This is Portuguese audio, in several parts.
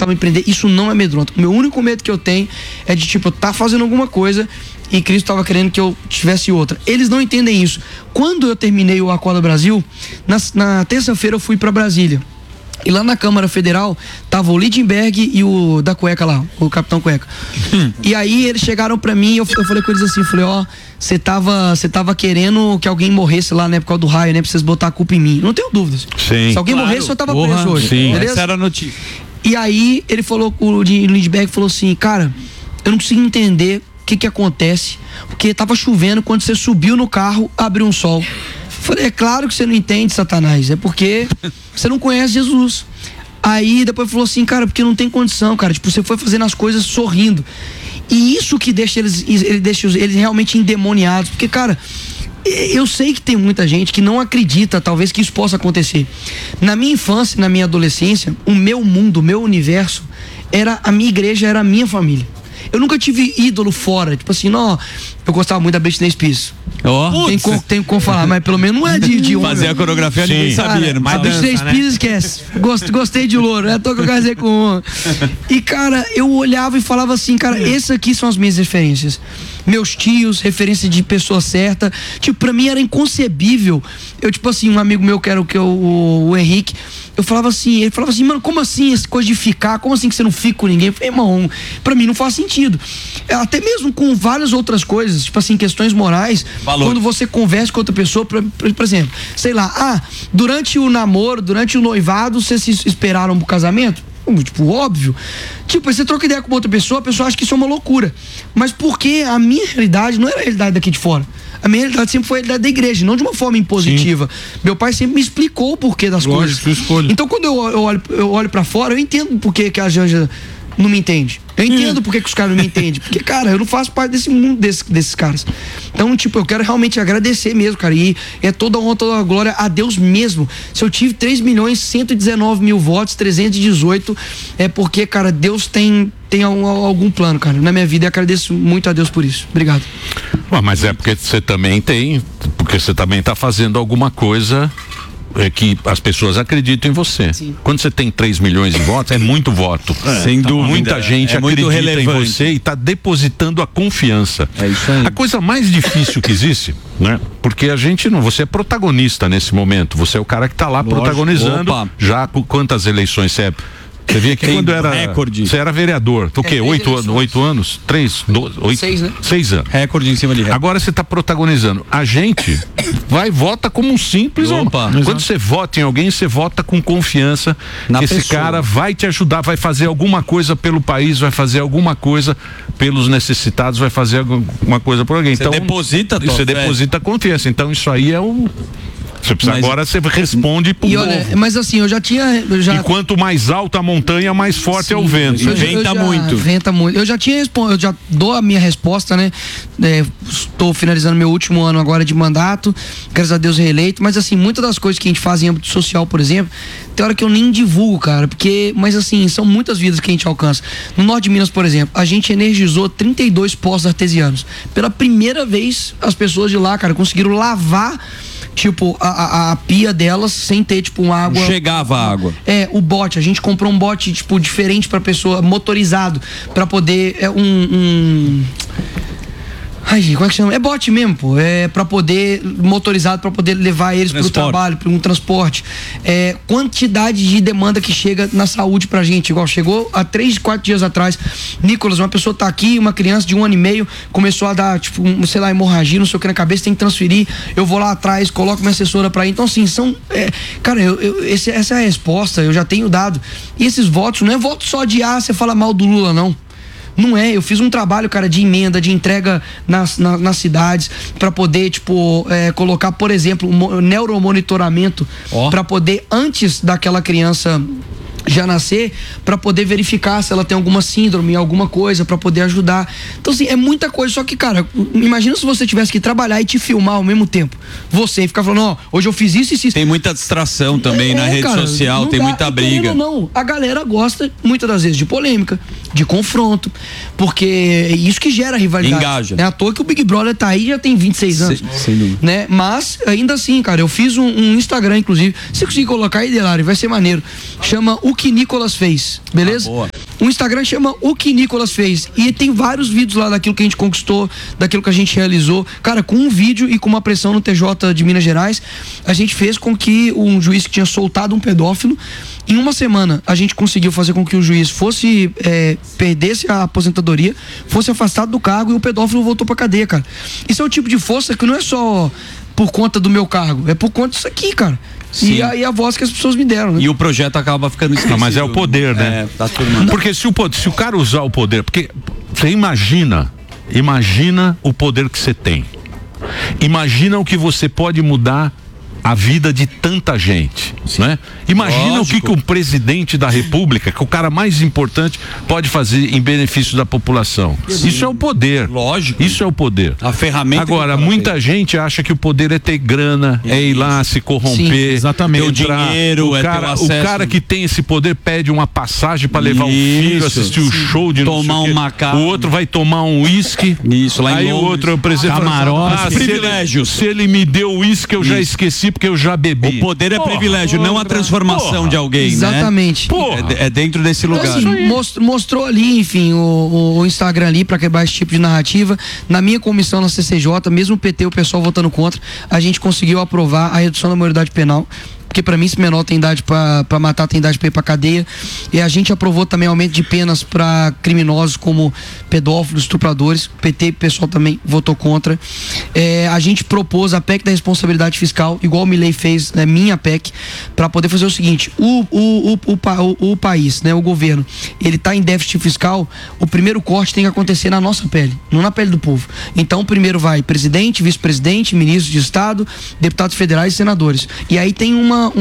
tentar me prender, isso não me amedronta. O meu único medo que eu tenho é de, tipo, eu tá fazendo alguma coisa e Cristo estava querendo que eu tivesse outra. Eles não entendem isso. Quando eu terminei o Acorda Brasil, na terça-feira eu fui para Brasília. E lá na Câmara Federal tava o Lindenberg e o da cueca lá, o Capitão Cueca. E aí eles chegaram pra mim e eu falei com eles assim, falei, ó, você tava querendo que alguém morresse lá, né, por causa do raio, né, pra vocês botar a culpa em mim. Não tenho dúvidas. Sim. Se alguém morresse, eu tava preso hoje. Sim. Beleza? Essa era a notícia. E aí ele falou, o Lindenberg falou assim, cara, eu não consigo entender o que acontece, porque tava chovendo, quando você subiu no carro, abriu um sol. Falei, é claro que você não entende, Satanás, é porque você não conhece Jesus. Aí depois falou assim, cara, porque não tem condição, cara, tipo, você foi fazendo as coisas sorrindo. E isso que deixa eles realmente endemoniados, porque, cara, eu sei que tem muita gente que não acredita, talvez, que isso possa acontecer. Na minha infância, na minha adolescência, o meu mundo, o meu universo, a minha igreja era a minha família. Eu nunca tive ídolo fora, tipo assim, não, eu gostava muito da Britney Spears. Tem como falar, mas pelo menos não é de fazer a coreografia, sim. Ninguém sabia, mas Britney Spears esquece. Gostei de louro, é à toa que eu casei com um. E, cara, eu olhava e falava assim, cara, essas aqui são as minhas referências. Meus tios, referência de pessoa certa. Tipo, pra mim era inconcebível. Eu, tipo assim, um amigo meu que era o Henrique, ele falava assim, mano, como assim essa coisa de ficar? Como assim que você não fica com ninguém? Eu falei, irmão, pra mim não faz sentido. Até mesmo com várias outras coisas, tipo assim, questões morais, quando você conversa com outra pessoa, por exemplo, sei lá, durante o namoro, durante o noivado, vocês se esperaram pro casamento? Tipo, óbvio. Tipo, aí você troca ideia com outra pessoa, a pessoa acha que isso é uma loucura. Mas porque a minha realidade não era a realidade daqui de fora. A minha realidade sempre foi a realidade da igreja, não de uma forma impositiva. Sim. Meu pai sempre me explicou o porquê das coisas. Então, quando eu olho pra fora, eu entendo por que a Janja não me entende. Eu entendo por que os caras não me entendem. Porque, cara, eu não faço parte desse mundo desses caras. Então, tipo, eu quero realmente agradecer mesmo, cara. E é toda honra, toda a glória a Deus mesmo. Se eu tive 3.119.000 votos, 318, é porque, cara, Deus tem algum plano, cara, na minha vida. E agradeço muito a Deus por isso. Obrigado. Mas é porque você também tá fazendo alguma coisa que as pessoas acreditam em você. Sim. Quando você tem 3 milhões de votos, é muito voto. Sem dúvida. Muita gente acredita em você e está depositando a confiança. É isso aí. A coisa mais difícil que existe, né? Porque você é protagonista nesse momento. Você é o cara que está lá protagonizando. Opa. Já quantas eleições você é? Você vinha aqui quando era recorde. Você era vereador. O quê? 8 anos? 3, 12, 8? 6, né? 6 anos. Recorde em cima de recorde. Agora você está protagonizando. A gente vota como um simples. Quando você vota em alguém, você vota com confiança que esse cara vai te ajudar, vai fazer alguma coisa pelo país, vai fazer alguma coisa pelos necessitados, vai fazer alguma coisa por alguém. Então, você deposita confiança. Então isso aí é o... Agora você responde pro povo. Mas assim, E quanto mais alta a montanha, mais forte é o vento. Venta muito. Eu já dou a minha resposta, né? Estou finalizando meu último ano agora de mandato, graças a Deus reeleito, mas assim, muitas das coisas que a gente faz em âmbito social, por exemplo, tem hora que eu nem divulgo, cara, mas assim, são muitas vidas que a gente alcança. No norte de Minas, por exemplo, a gente energizou 32 poços artesianos. Pela primeira vez, as pessoas de lá, cara, conseguiram lavar tipo, a pia delas sem ter, tipo, uma água... Chegava a água. O bote, a gente comprou um bote, tipo, diferente pra pessoa, motorizado, pra poder, como é que chama? É bote mesmo, pô. Motorizado pra poder levar eles pro trabalho, pra um transporte. Quantidade de demanda que chega na saúde pra gente. Igual chegou há 3, 4 dias atrás. Nicolas, uma pessoa tá aqui, uma criança de 1 ano e meio, começou a dar, tipo, hemorragia, não sei o que na cabeça, tem que transferir. Eu vou lá atrás, coloco minha assessora pra ir. Então, assim, cara, essa é a resposta, eu já tenho dado. E esses votos, não é voto só de você fala mal do Lula, não. Não é, eu fiz um trabalho, cara, de emenda, de entrega nas cidades, pra poder, tipo, colocar, por exemplo, um neuromonitoramento, pra poder, antes daquela criança já nascer, pra poder verificar se ela tem alguma síndrome, alguma coisa, pra poder ajudar. Então, assim, é muita coisa. Só que, cara, imagina se você tivesse que trabalhar e te filmar ao mesmo tempo. Você ficar falando, hoje eu fiz isso e isso. Tem muita distração também na rede social, tem muita briga. Não, a galera gosta, muitas das vezes, de polêmica, de confronto, porque é isso que gera rivalidade. Engaja. É à toa que o Big Brother tá aí, já tem 26 anos. Sem dúvida. Né? Mas, ainda assim, cara, eu fiz um Instagram, inclusive. Se conseguir colocar aí, Delari, vai ser maneiro. Chama O Que Nicolas Fez, beleza? Boa. O Instagram chama O Que Nicolas Fez. E tem vários vídeos lá daquilo que a gente conquistou, daquilo que a gente realizou. Cara, com um vídeo e com uma pressão no TJ de Minas Gerais, a gente fez com que um juiz que tinha soltado um pedófilo, em uma semana, a gente conseguiu fazer com que o juiz perdesse a aposentadoria, fosse afastado do cargo e o pedófilo voltou pra cadeia, cara. Isso é o tipo de força que não é só por conta do meu cargo, é por conta disso aqui, cara. Sim. E aí a voz que as pessoas me deram, né? E o projeto acaba ficando esquecido. Mas é o poder, né? Tá tudo porque se o cara usar o poder, porque você imagina o poder que você tem. Imagina o que você pode mudar a vida de tanta gente, né? Imagina o que um presidente da República, que é o cara mais importante, pode fazer em benefício da população. Sim. Isso é o poder. Lógico. Isso é o poder. A ferramenta. Agora, muita gente acha que o poder é ter grana, é ir lá se corromper. Sim, exatamente. Ter o dinheiro, o cara que tem esse poder pede uma passagem para levar o filho, assistir o show de tomar um macaco. O outro vai tomar um uísque. Isso, lá em Aí o outro, o presidente, camarote, privilégios. Se ele me deu uísque, eu já esqueci porque eu já bebi. O poder é privilégio, não a transformação de alguém, exatamente, né? É dentro desse lugar. Assim, mostrou ali, enfim, o Instagram ali pra quebrar esse tipo de narrativa. Na minha comissão na CCJ, mesmo o PT, o pessoal votando contra, a gente conseguiu aprovar a redução da maioridade penal. Porque pra mim, se menor tem idade pra matar, tem idade pra ir pra cadeia. E a gente aprovou também aumento de penas pra criminosos como pedófilos, estupradores. O PT, o pessoal também votou contra. A gente propôs a PEC da responsabilidade fiscal, igual o Milei fez, né, minha PEC, pra poder fazer o seguinte: o país, né, o governo, ele tá em déficit fiscal, o primeiro corte tem que acontecer na nossa pele, não na pele do povo. Então, primeiro vai presidente, vice-presidente, ministro de Estado, deputados federais e senadores. E aí tem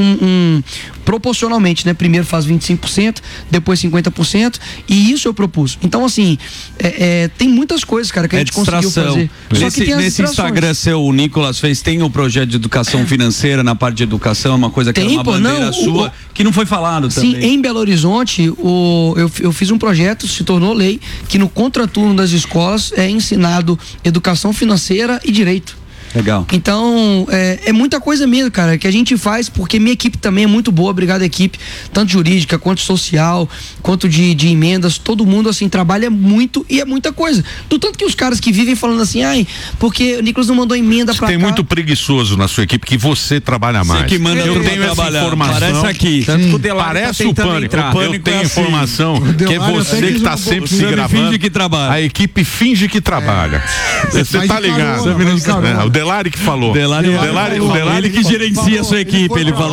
proporcionalmente, né? Primeiro faz 25%, depois 50%, e isso eu propus. Então, assim, tem muitas coisas, cara, que a gente conseguiu fazer. Só que nesse Instagram seu, o Nicolas Fez, tem o projeto de educação financeira na parte de educação, uma coisa que é uma bandeira sua, que não foi falado também. Sim, em Belo Horizonte, eu fiz um projeto, se tornou lei, que no contraturno das escolas é ensinado educação financeira e direito. Legal. Então, é muita coisa mesmo, cara, que a gente faz, porque minha equipe também é muito boa, obrigado equipe, tanto jurídica, quanto social, quanto de emendas, todo mundo, assim, trabalha muito e é muita coisa. Do tanto que os caras que vivem falando assim, porque o Nicolas não mandou emenda pra cá. Tem muito preguiçoso na sua equipe, que você trabalha mais. Você que manda eu tenho essa informação. Parece aqui. Tanto que o Delari parece o Pânico. Eu tenho informação que é você que tá sempre se gravando. Finge que trabalha. A equipe finge que trabalha. Você tá ligado? O Delari que falou. Ele que gerencia a sua equipe, ele falou.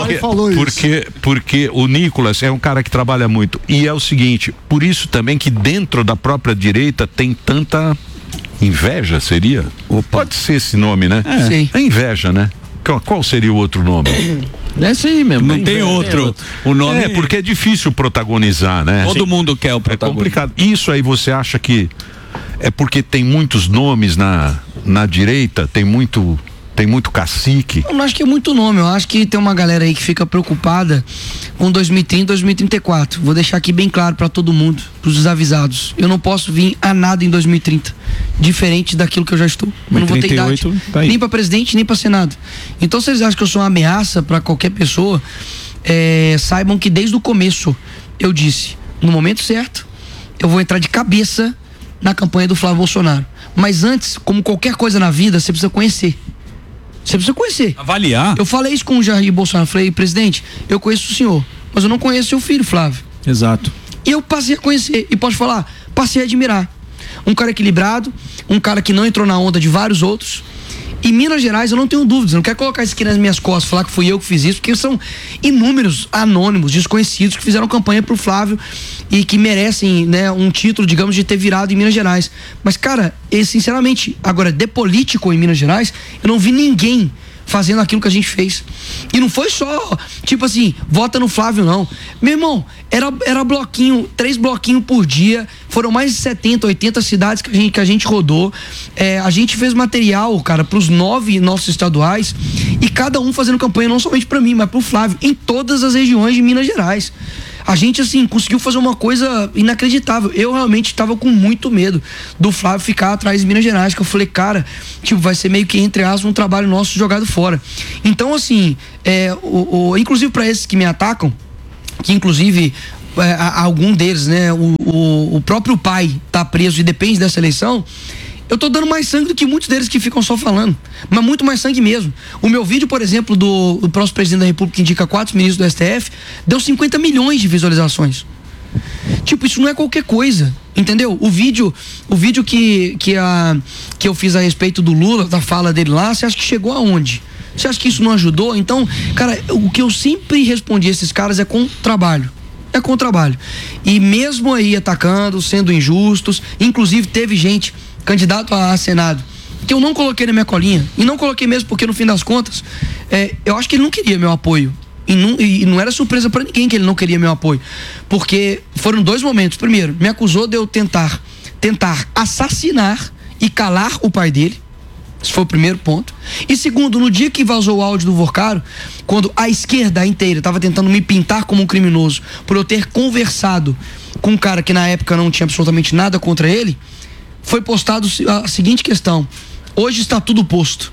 Porque o Nicolas é um cara que trabalha muito. E é o seguinte, por isso também que dentro da própria direita tem tanta inveja, seria? Pode ser esse nome, né? É inveja, né? Qual seria o outro nome? É isso aí mesmo. Não tem outro. O nome porque é difícil protagonizar, né? Todo mundo quer o protagonista. É complicado. Isso aí você acha que é porque tem muitos nomes na direita, tem muito cacique? Eu não acho que é muito nome, eu acho que tem uma galera aí que fica preocupada com 2030 e 2034. Vou deixar aqui bem claro pra todo mundo, pros desavisados. Eu não posso vir a nada em 2030, diferente daquilo que eu já estou. Eu não vou ter idade, nem pra presidente, nem pra Senado. Então, se eles acham que eu sou uma ameaça pra qualquer pessoa, saibam que desde o começo eu disse, no momento certo, eu vou entrar de cabeça na campanha do Flávio Bolsonaro. Mas antes, como qualquer coisa na vida, você precisa conhecer. Você precisa conhecer. Avaliar. Eu falei isso com o Jair Bolsonaro. Falei, presidente, eu conheço o senhor, mas eu não conheço seu filho, Flávio. Exato. E eu passei a conhecer, e posso falar, passei a admirar. Um cara equilibrado, um cara que não entrou na onda de vários outros. Em Minas Gerais, eu não tenho dúvidas, eu não quero colocar isso aqui nas minhas costas, falar que fui eu que fiz isso, porque são inúmeros anônimos, desconhecidos, que fizeram campanha pro Flávio e que merecem, né, um título, digamos, de ter virado em Minas Gerais. Mas, cara, sinceramente, agora, de político em Minas Gerais, eu não vi ninguém fazendo aquilo que a gente fez. E não foi só, tipo assim, vota no Flávio, não. Meu irmão, era bloquinho, 3 bloquinhos por dia, foram mais de 70, 80 cidades que a gente rodou. A gente fez material, cara, pros 9 nossos estaduais, e cada um fazendo campanha não somente pra mim, mas pro Flávio, em todas as regiões de Minas Gerais. A gente, assim, conseguiu fazer uma coisa inacreditável. Eu realmente estava com muito medo do Flávio ficar atrás de Minas Gerais, que eu falei, cara, tipo, vai ser meio que, entre aspas, um trabalho nosso jogado fora. Então, assim, inclusive para esses que me atacam, que inclusive algum deles, né? O próprio pai tá preso e depende dessa eleição. Eu tô dando mais sangue do que muitos deles que ficam só falando. Mas muito mais sangue mesmo. O meu vídeo, por exemplo, do próximo presidente da República que indica 4 ministros do STF, deu 50 milhões de visualizações. Tipo, isso não é qualquer coisa, entendeu? O vídeo que eu fiz a respeito do Lula, da fala dele lá, você acha que chegou aonde? Você acha que isso não ajudou? Então, cara, o que eu sempre respondi a esses caras é com trabalho. É com trabalho. E mesmo aí atacando, sendo injustos, inclusive teve gente, candidato a Senado, que eu não coloquei na minha colinha. E não coloquei mesmo porque, no fim das contas, eu acho que ele não queria meu apoio. E não era surpresa pra ninguém que ele não queria meu apoio. Porque foram 2 momentos. Primeiro, me acusou de eu tentar assassinar e calar o pai dele. Esse foi o primeiro ponto. E segundo, no dia que vazou o áudio do Vorcaro, quando a esquerda inteira estava tentando me pintar como um criminoso por eu ter conversado com um cara que na época não tinha absolutamente nada contra ele, foi postado a seguinte questão: hoje está tudo posto.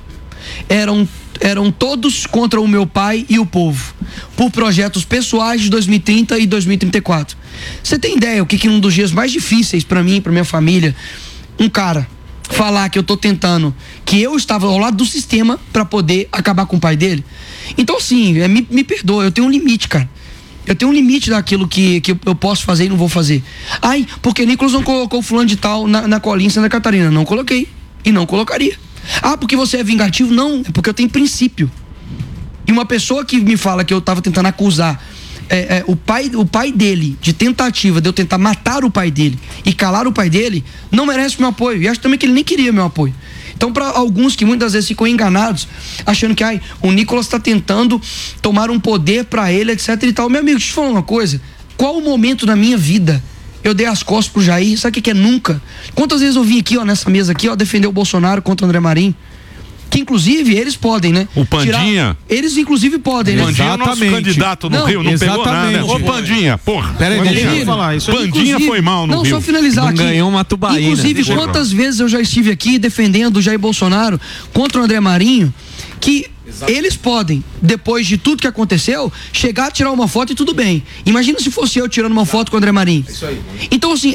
Eram todos contra o meu pai e o povo, por projetos pessoais de 2030 e 2034. Você tem ideia o que um dos dias mais difíceis para mim, para minha família, um cara falar que eu tô tentando, que eu estava ao lado do sistema para poder acabar com o pai dele? Então, sim, me perdoa, eu tenho um limite, cara. Eu tenho um limite daquilo que eu posso fazer e não vou fazer. Ai, porque Nicolas não colocou fulano de tal na colinha em Santa Catarina. Não coloquei. E não colocaria. Ah, porque você é vingativo? Não, é porque eu tenho princípio. E uma pessoa que me fala que eu tava tentando acusar o pai dele, de tentativa de eu tentar matar o pai dele e calar o pai dele, não merece meu apoio. E acho também que ele nem queria meu apoio. Então, para alguns que muitas vezes ficam enganados, achando que o Nicolas está tentando tomar um poder para ele, etc e tal. Meu amigo, deixa eu te falar uma coisa. Qual o momento na minha vida eu dei as costas pro Jair? Sabe o que é nunca? Quantas vezes eu vim aqui, nessa mesa aqui, defender o Bolsonaro contra o André Marinho? Que inclusive eles podem, né? O Pandinha. Eles inclusive podem, né? Pandinha é nosso candidato no Rio, não pegou nada. Ô Pandinha, porra. Peraí, deixa eu falar isso. Pandinha foi mal no Rio. Não, só finalizar aqui. Ganhou uma tubaína. Inclusive, quantas vezes eu já estive aqui defendendo o Jair Bolsonaro contra o André Marinho, que eles podem, depois de tudo que aconteceu, chegar a tirar uma foto e tudo bem. Imagina se fosse eu tirando uma foto com o André Marinho. Isso aí. Então, assim,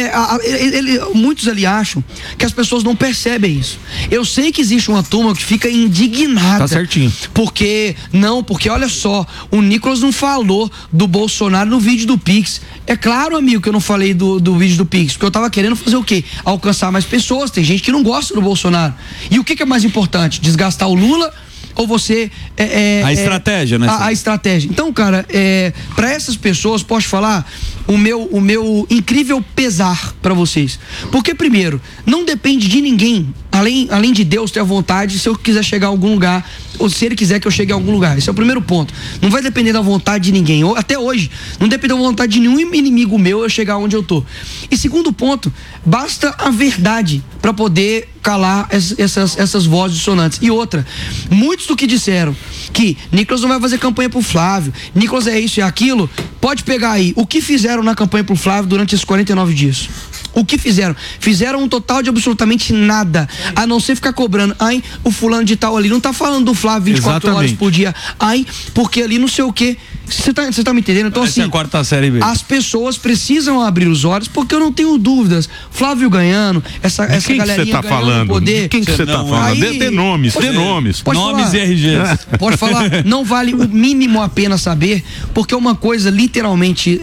muitos ali acham que as pessoas não percebem isso. Eu sei que existe uma turma que fica indignada. Tá certinho. Porque olha só, o Nicolas não falou do Bolsonaro no vídeo do Pix. É claro, amigo, que eu não falei do vídeo do Pix, porque eu tava querendo fazer o quê? Alcançar mais pessoas. Tem gente que não gosta do Bolsonaro. E o que é mais importante? Desgastar o Lula ou você... a estratégia, né? A estratégia. Então, cara, para essas pessoas, posso falar o meu incrível pesar para vocês. Porque, primeiro, não depende de ninguém, além de Deus ter a vontade, se eu quiser chegar a algum lugar, ou se ele quiser que eu chegue a algum lugar. Esse é o primeiro ponto. Não vai depender da vontade de ninguém. Até hoje, não depende da vontade de nenhum inimigo meu eu chegar onde eu tô. E segundo ponto, basta a verdade para poder calar essas vozes dissonantes. E outra, muitos do que disseram que Nicolas não vai fazer campanha pro Flávio, Nicolas é isso e aquilo, pode pegar aí o que fizeram na campanha pro Flávio durante esses 49 dias. O que fizeram? Fizeram um total de absolutamente nada, a não ser ficar cobrando. Ai, o fulano de tal ali não tá falando do Flávio 24 horas por dia. Ai, porque ali não sei o quê. Você tá me entendendo? Então, assim, a quarta série B. As pessoas precisam abrir os olhos, porque eu não tenho dúvidas. Flávio ganhando, essa galerinha tá falando? Poder. De quem que você tá falando? Dê nomes, dê nomes. Nomes e RGs. Pode falar, não vale o mínimo a pena saber, porque é uma coisa literalmente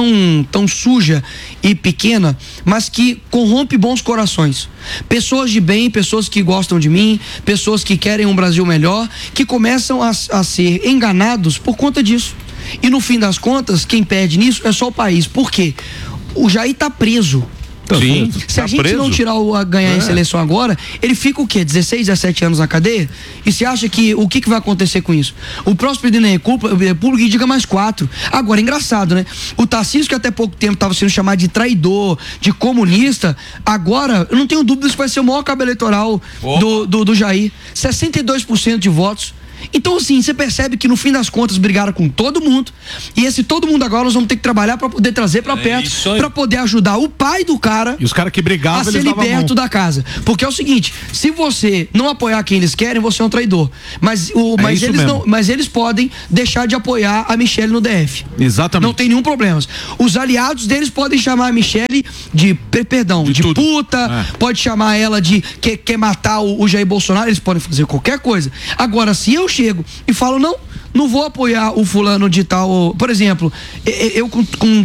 tão suja e pequena, mas que corrompe bons corações. Pessoas de bem, pessoas que gostam de mim, pessoas que querem um Brasil melhor, que começam a ser enganados por conta disso. E no fim das contas, quem perde nisso é só o país. Por quê? O Jair tá preso. Sim, se a gente não tirar ganhar essa eleição agora, ele fica o quê? 16, 17 anos na cadeia? E você acha que o que vai acontecer com isso? O próximo presidente da República indica mais 4. Agora, engraçado, né? O Tarcísio, que até pouco tempo estava sendo chamado de traidor, de comunista, agora, eu não tenho dúvidas que vai ser o maior cabo eleitoral do Jair. 62% de votos. Então, assim, você percebe que no fim das contas brigaram com todo mundo. E esse todo mundo agora nós vamos ter que trabalhar para poder trazer para perto, para poder ajudar o pai do cara e os caras que brigavam, a ser liberto da casa. Porque é o seguinte, se você não apoiar quem eles querem, você é um traidor. Mas eles podem deixar de apoiar a Michelle no DF. Exatamente. Não tem nenhum problema. Os aliados deles podem chamar a Michelle de puta, pode chamar ela de que quer matar o Jair Bolsonaro, eles podem fazer qualquer coisa. Agora, se eu chego e falo, não vou apoiar o fulano de tal, por exemplo, eu com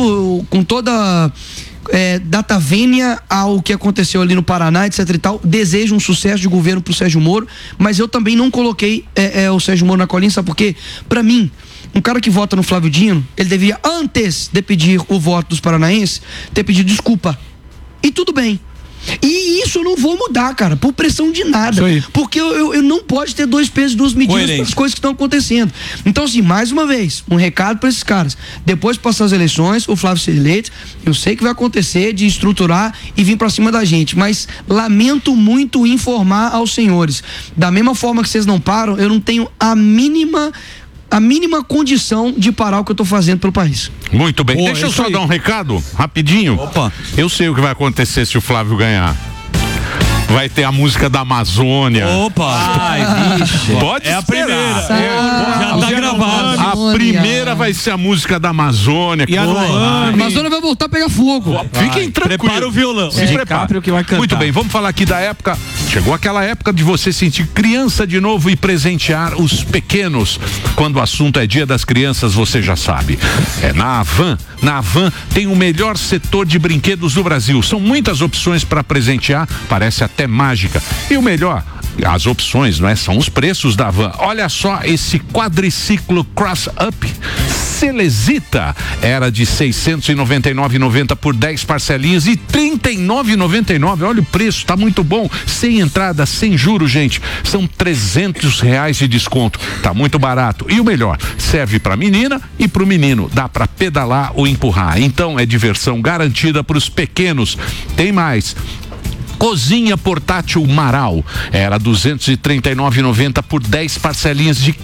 toda data vênia ao que aconteceu ali no Paraná, etc e tal, desejo um sucesso de governo pro Sérgio Moro, mas eu também não coloquei o Sérgio Moro na colinha, sabe por quê? Pra mim, um cara que vota no Flávio Dino, ele devia, antes de pedir o voto dos paranaenses, ter pedido desculpa. E tudo bem. E isso eu não vou mudar, cara, por pressão de nada. Porque eu não pode ter 2 pesos e 2 medidas para as coisas que estão acontecendo. Então, assim, mais uma vez, um recado para esses caras. Depois de passar as eleições, o Flávio ser eleito, eu sei que vai acontecer de estruturar e vir para cima da gente, mas lamento muito informar aos senhores. Da mesma forma que vocês não param, eu não tenho a mínima condição de parar o que eu tô fazendo pelo país. Muito bem. Deixa eu só dar um recado, rapidinho. Opa. Eu sei o que vai acontecer se o Flávio ganhar. Vai ter a música da Amazônia. Opa! Ai, bicho. Pode a primeira. Já tá gravado. A primeira vai ser a música da Amazônia. E a Amazônia vai voltar a pegar fogo. Fiquem tranquilos. Prepara o violão. Se prepara. Que vai cantar. Muito bem, vamos falar aqui da época. Chegou aquela época de você sentir criança de novo e presentear os pequenos. Quando o assunto é Dia das Crianças, você já sabe. Na Havan. Na Havan tem o melhor setor de brinquedos do Brasil. São muitas opções para presentear, parece até mágica. E o melhor, as opções, não é? São os preços da Havan. Olha só esse quadriciclo Cross Up Celesita. Era de R$ 699,90 por 10 parcelinhas e R$ 39,99. Olha o preço, tá muito bom. Sem entrada, sem juros, gente. São R$300 de desconto. Tá muito barato. E o melhor, serve pra menina e pro menino. Dá pra pedalar ou empurrar. Então é diversão garantida pros pequenos. Tem mais. Cozinha portátil Marau, era R$ 239,90 por 10 parcelinhas de R$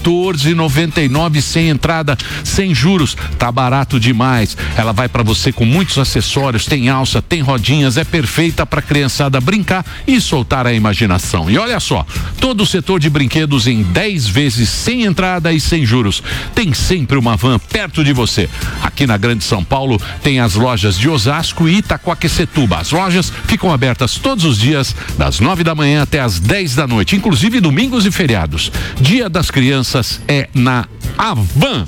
14,99 sem entrada, sem juros, tá barato demais. Ela vai para você com muitos acessórios, tem alça, tem rodinhas, é perfeita para criançada brincar e soltar a imaginação. E olha só, todo o setor de brinquedos em 10 vezes sem entrada e sem juros. Tem sempre uma van perto de você. Aqui na Grande São Paulo tem as lojas de Osasco e Itaquaquecetuba. As lojas ficam abertas todos os dias, das 9 da manhã até as 10 da noite, inclusive domingos e feriados. Dia das Crianças é na Havan.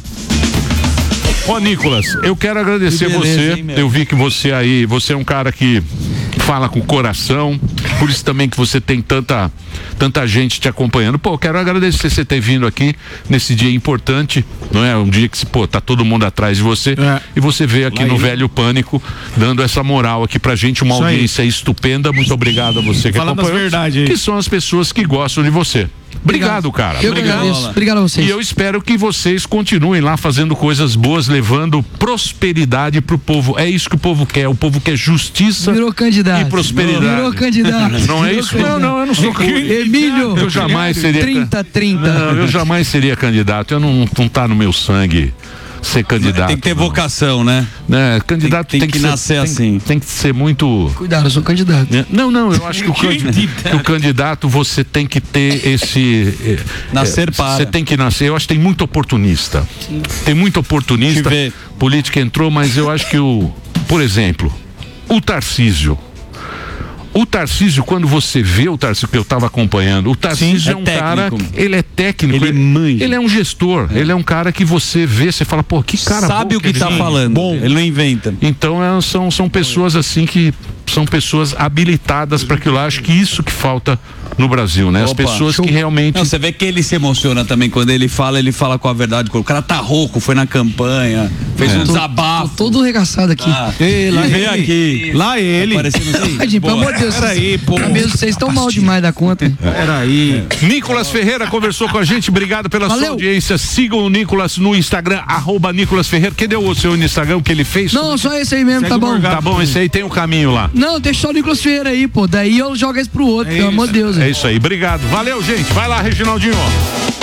Ó, Nicolas, eu quero agradecer você. Eu vi que você é um cara que fala com o coração, por isso também que você tem tanta gente te acompanhando. Pô, eu quero agradecer você ter vindo aqui nesse dia importante, não é? Um dia que, tá todo mundo atrás de você, e você veio aqui no Velho Pânico, dando essa moral aqui pra gente, uma audiência estupenda. Muito obrigado a você que acompanhou, que são as pessoas que gostam de você. Obrigado, cara. Eu agradeço. Obrigado a vocês. E eu espero que vocês continuem lá fazendo coisas boas, levando prosperidade pro povo. É isso que o povo quer. O povo quer justiça e prosperidade. Virou candidato. Não é isso? Não, eu não sou candidato. Emílio, eu jamais seria 30-30. Não, eu jamais seria candidato. Eu não tá no meu sangue ser candidato. Tem que ter vocação, né? Candidato tem que nascer assim. Tem que ser muito... Cuidado, eu sou candidato. Não, eu acho que o candidato você tem que ter esse... Nascer para. Você tem que nascer. Eu acho que tem muito oportunista. Sim. Tem muito oportunista. Política entrou, mas eu acho que por exemplo, o Tarcísio, quando você vê o Tarcísio, que eu estava acompanhando, o Tarcísio é um técnico. Cara, ele é técnico, ele é um gestor, ele é um cara que você vê, você fala, pô, que cara sabe o que tá falando, bom. Ele não inventa. Então são pessoas assim que são pessoas habilitadas para aquilo lá. Acho que isso que falta no Brasil, né? As pessoas que realmente... Não, você vê que ele se emociona também quando ele fala com a verdade. O cara tá rouco, foi na campanha, Fez um desabafo. Tô todo regaçado aqui. Lá ele. Pelo amor de Deus. Peraí, pô. Vocês estão mal demais da conta. Peraí. Nicolas Ferreira conversou com a gente. Obrigado pela sua audiência. Sigam o Nicolas no Instagram, @Nicolas Ferreira. Cadê o seu Instagram que ele fez? Não, só esse aí mesmo, tá bom. Tá bom, esse aí tem um caminho lá. Não, deixa só o Nicolas Ferreira aí, pô. Daí eu jogo esse pro outro, pelo amor de Deus. É isso aí. Obrigado. Valeu, gente. Vai lá, Reginaldinho.